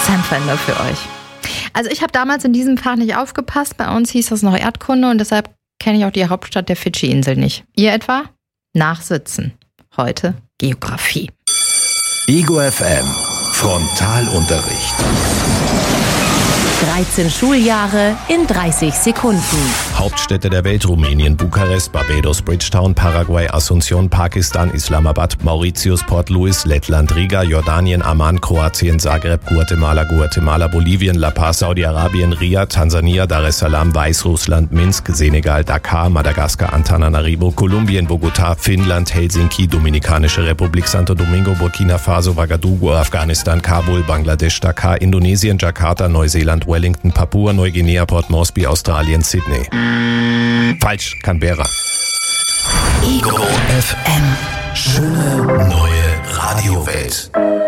Akzentwender für euch. Also ich habe damals in diesem Fach nicht aufgepasst. Bei uns hieß das noch Erdkunde und deshalb kenne ich auch die Hauptstadt der Fidschi-Insel nicht. Ihr etwa? Nachsitzen. Heute Geografie. Ego FM. Frontalunterricht. 13 Schuljahre in 30 Sekunden. Hauptstädte der Welt: Rumänien, Bukarest, Barbados, Bridgetown, Paraguay, Asunción, Pakistan, Islamabad, Mauritius, Port Louis, Lettland, Riga, Jordanien, Amman, Kroatien, Zagreb, Guatemala, Bolivien, La Paz, Saudi-Arabien, Riyadh, Tansania, Dar es Salaam, Weißrussland, Minsk, Senegal, Dakar, Madagaskar, Antananarivo, Kolumbien, Bogotá, Finnland, Helsinki, Dominikanische Republik, Santo Domingo, Burkina Faso, Ouagadougou, Afghanistan, Kabul, Bangladesch, Dakar, Indonesien, Jakarta, Neuseeland, Wellington, Papua Neuguinea, Port Moresby, Australien, Sydney. Falsch, Canberra. Ego FM. Schöne neue Radiowelt.